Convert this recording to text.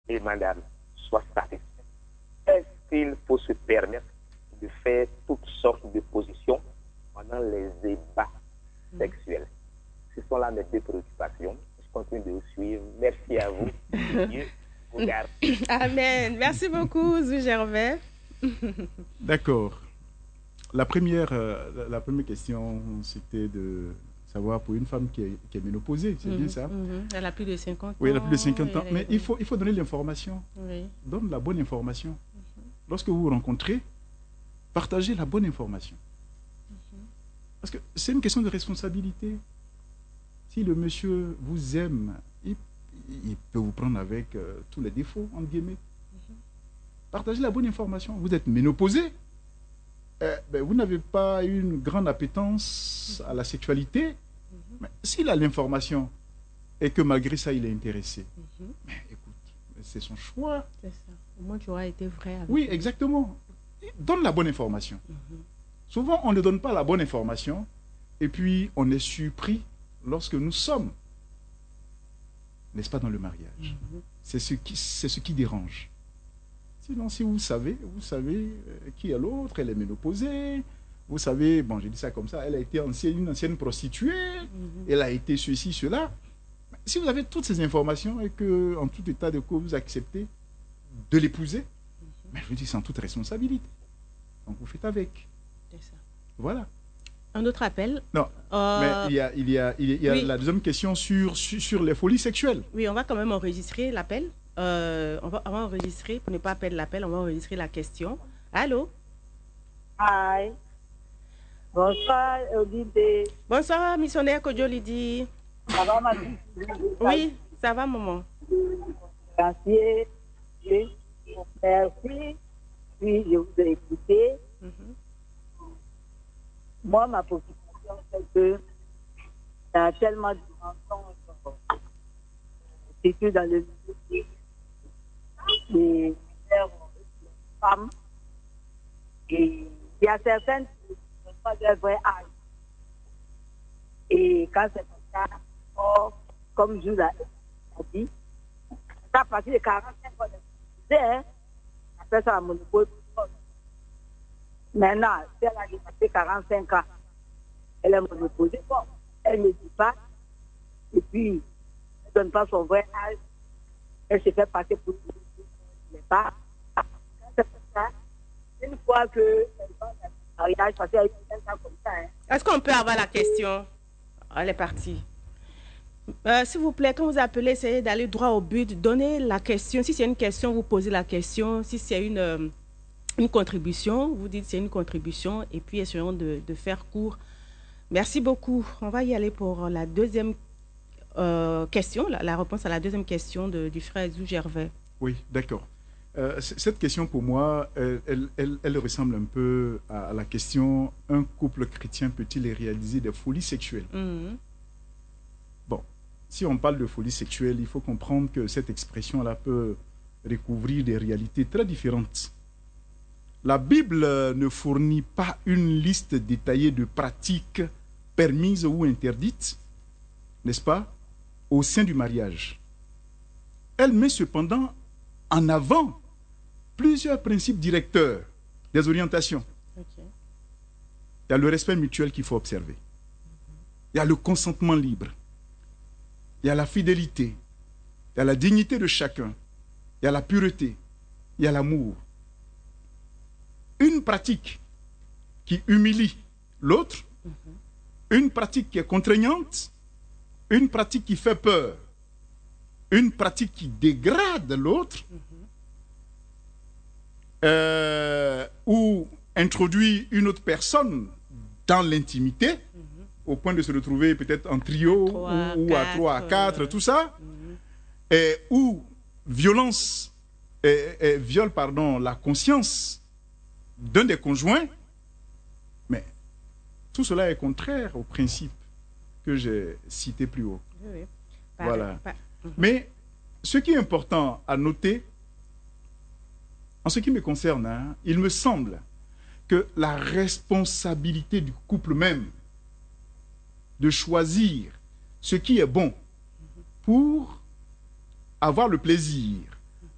et madame soient satisfaits, est-ce qu'il faut se permettre de faire toutes sortes de positions pendant les débats sexuels? Ce sont là mes deux préoccupations. Je continue de vous suivre. Merci à vous. Dieu vous garde. Amen. Merci beaucoup, Zou Gervais. D'accord. La première question, c'était de savoir pour une femme qui est ménopausée, c'est bien ça? Elle a plus de 50 ans. Oui, elle a plus de 50 ans. Mais il faut donner l'information. Oui. Donne la bonne information. Lorsque vous vous rencontrez, partagez la bonne information. Parce que c'est une question de responsabilité. Si le monsieur vous aime, il peut vous prendre avec tous les défauts, entre guillemets. Partagez la bonne information. Vous êtes ménopausé. Vous n'avez pas une grande appétence à la sexualité. Mais s'il a l'information et que malgré ça, il est intéressé, mais écoute, c'est son choix. C'est ça. Au moins, tu auras été vrai avec Oui, exactement. Donne la bonne information. Souvent, on ne donne pas la bonne information et puis on est surpris lorsque nous sommes, n'est-ce pas, dans le mariage. C'est ce qui dérange. Sinon, si vous savez qui est l'autre, elle est ménopausée, vous savez, bon, je dis ça comme ça, elle a été une ancienne prostituée, elle a été ceci, cela. Si vous avez toutes ces informations et que, en tout état de cause, vous acceptez de l'épouser, mais je vous dis, c'est en toute responsabilité. Donc, vous faites avec. C'est ça. Voilà. Un autre appel? Non, mais il y a oui. La deuxième question sur les folies sexuelles. Oui, on va quand même enregistrer l'appel. On va enregistrer, pour ne pas perdre l'appel, on va enregistrer la question. Allô? Hi. Bonsoir, Olivier. Bonsoir, missionnaire Kodjo-Lidi. Ça va, ma fille? Oui, ça va, maman. Merci. Merci. Puis, je vous ai écouté. Moi, ma préoccupation, c'est que il y a tellement de mensonges, surtout dans le milieu des femmes. Et il y a certaines qui ne sont pas de vrai âge. Et quand c'est comme ça, comme je l'ai dit, à partir de 45 ans, après ça, la monopole. Maintenant, si elle a dépassé 45 ans, elle est monoposée. Bon, elle ne dit pas. Et puis, elle ne donne pas son vrai âge. Elle se fait passer pour tout. Mais pas. C'est ça. Une fois qu'elle va dans le mariage, parce qu'elle est comme ça. Est-ce qu'on peut avoir la question? Elle est partie. S'il vous plaît, quand vous appelez, essayez d'aller droit au but. Donnez la question. Si c'est une question, vous posez la question. Si c'est une contribution, vous dites c'est une contribution. Et puis, essayons de faire court. Merci beaucoup. On va y aller pour la deuxième question, la réponse à la deuxième question du frère Zou Gervais. Oui, d'accord. Cette question, pour moi, elle ressemble un peu à la question « Un couple chrétien peut-il réaliser des folies sexuelles ?» Bon, si on parle de folie sexuelle, il faut comprendre que cette expression-là peut recouvrir des réalités très différentes. La Bible ne fournit pas une liste détaillée de pratiques permises ou interdites, n'est-ce pas, au sein du mariage. Elle met cependant en avant plusieurs principes directeurs, des orientations. Okay. Il y a le respect mutuel qu'il faut observer. Il y a le consentement libre. Il y a la fidélité. Il y a la dignité de chacun. Il y a la pureté. Il y a l'amour. Une pratique qui humilie l'autre, une pratique qui est contraignante, une pratique qui fait peur, une pratique qui dégrade l'autre, ou introduit une autre personne dans l'intimité, au point de se retrouver peut-être en trio, ou à 3, à 4, tout ça, ou viole la conscience d'un des conjoints, mais tout cela est contraire au principe que j'ai cité plus haut. Oui. Voilà. Mais ce qui est important à noter, en ce qui me concerne, il me semble que la responsabilité du couple même de choisir ce qui est bon pour avoir le plaisir